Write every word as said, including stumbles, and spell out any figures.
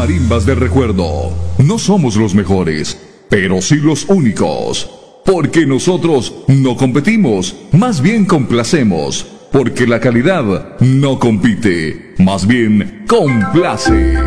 Marimbas del Recuerdo. No somos los mejores, pero sí los únicos. Porque nosotros no competimos, más bien complacemos. Porque la calidad no compite, más bien complace.